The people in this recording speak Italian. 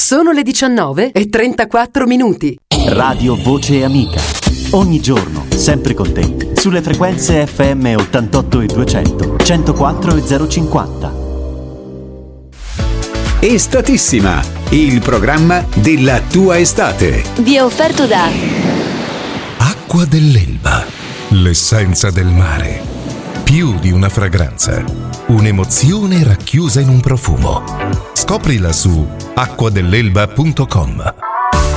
Sono le 19:34. Radio Voce Amica. Ogni giorno, sempre con te, sulle frequenze FM 88 e 200, 104 e 050. Estatissima, il programma della tua estate. Vi è offerto da Acqua dell'Elba, l'essenza del mare. Più di una fragranza, un'emozione racchiusa in un profumo. Scoprila su acquadelelba.com.